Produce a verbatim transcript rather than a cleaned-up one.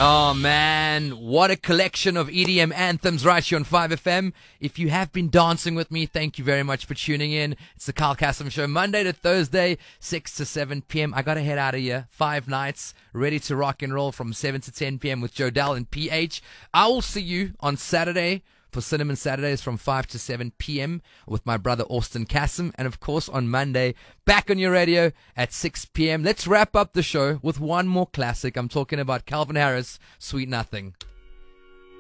Oh man, what a collection of E D M anthems right here on five F M. If you have been dancing with me, thank you very much for tuning in. It's the Carl Cassim Show, Monday to Thursday, six to seven p.m. I gotta head out of here. Five nights, ready to rock and roll from seven to ten p.m. with Jodell and P H. I will see you on Saturday for Cinnamon Saturdays from five to seven p.m. with my brother Austin Cassim. And of course on Monday, back on your radio at six p.m. Let's wrap up the show with one more classic. I'm talking about Calvin Harris, Sweet Nothing.